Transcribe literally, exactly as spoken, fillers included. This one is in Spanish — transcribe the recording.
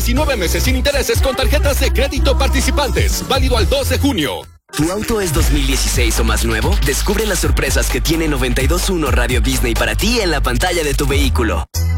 diecinueve meses sin intereses con tarjetas de crédito participantes. Válido al dos de junio. ¿Tu auto es dos mil dieciséis o más nuevo? Descubre las sorpresas que tiene noventa y dos punto uno Radio Disney para ti en la pantalla de tu vehículo.